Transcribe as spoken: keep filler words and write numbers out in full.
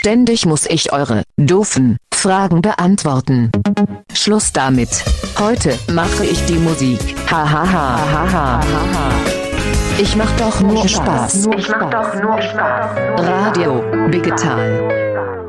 Ständig muss ich eure doofen Fragen beantworten. Schluss damit. Heute mache ich die Musik. Ha ha ha ha ha ha. Ich mach doch nur Spaß. Ich mach doch nur Spaß. Radio Digital.